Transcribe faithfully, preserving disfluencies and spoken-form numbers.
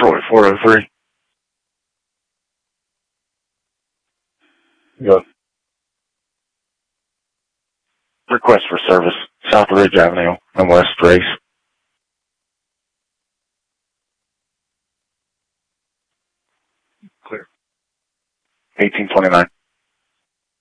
Troy four oh three. Go. Request for service, South Ridge Avenue and West Race. Clear. eighteen twenty-nine.